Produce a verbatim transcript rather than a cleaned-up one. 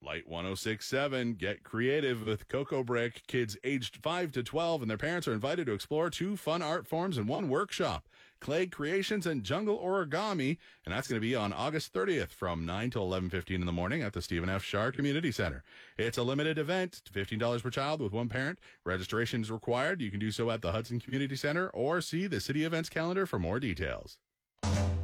Light one oh six point seven. Get creative with Cocoa Brick. Kids aged five to twelve and their parents are invited to explore two fun art forms in one workshop. Clay creations and jungle origami. And that's going to be on August thirtieth from nine to eleven fifteen in the morning at the Stephen F. Shar Community Center. It's a limited event, fifteen dollars per child with one parent. Registration is required. You can do so at the Hudson Community Center or see the city events calendar for more details.